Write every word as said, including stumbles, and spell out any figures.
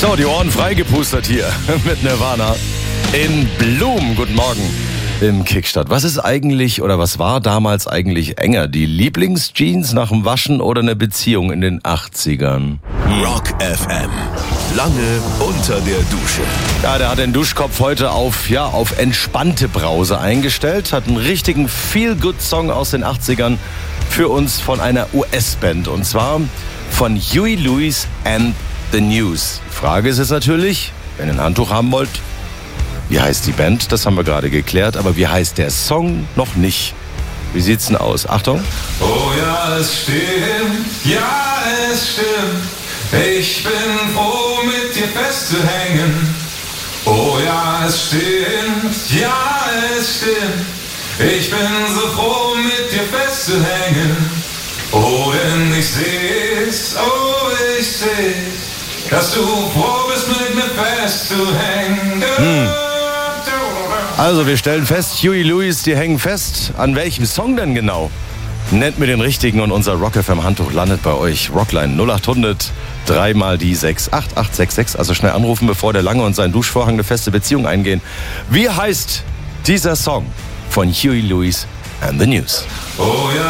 So, die Ohren freigepustert hier mit Nirvana in Blum. Guten Morgen im Kickstart. Was ist eigentlich oder was war damals eigentlich enger? Die Lieblingsjeans nach dem Waschen oder eine Beziehung in den achtzigern? Rock F M. Lange unter der Dusche. Ja, der hat den Duschkopf heute auf, ja, auf entspannte Brause eingestellt. Hat einen richtigen Feel-Good-Song aus den achtzigern für uns von einer U S-Band. Und zwar von Huey Lewis and the News. Frage ist jetzt natürlich, wenn ihr ein Handtuch haben wollt, wie heißt die Band? Das haben wir gerade geklärt. Aber wie heißt der Song? Noch nicht. Wie sieht's denn aus? Achtung. Oh ja, es stimmt, ja, es stimmt. Ich bin froh, mit dir festzuhängen. Oh ja, es stimmt, ja, es stimmt. Ich bin so froh, mit dir festzuhängen. Oh, denn ich seh's, oh, ich seh's, dass du froh bist, mit mir festzuhängen. Hm. Also, wir stellen fest, Huey Lewis, die hängen fest. An welchem Song denn genau? Nennt mir den richtigen und unser Rock F M Handtuch landet bei euch. Rockline null acht hundert, drei mal die sechs acht acht sechs sechs. Also schnell anrufen, bevor der Lange und sein Duschvorhang eine feste Beziehung eingehen. Wie heißt dieser Song von Huey Lewis and the News? Oh ja.